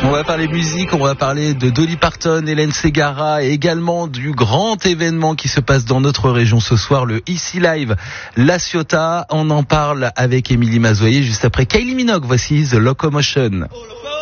On va parler musique, on va parler de Dolly Parton, Hélène Ségara et également du grand événement qui se passe dans notre région ce soir, le Ici Live La Ciotat. On en parle avec Émilie Mazoyer juste après Kylie Minogue. Voici The Locomotion.